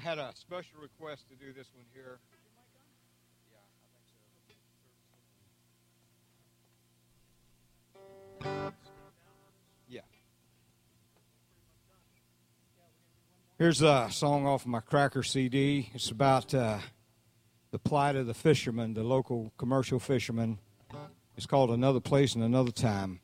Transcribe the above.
had a special request to do this one here. Yeah. Here's a song off of my Cracker CD. It's about the plight of the fishermen, the local commercial fishermen. It's called Another Place and Another Time.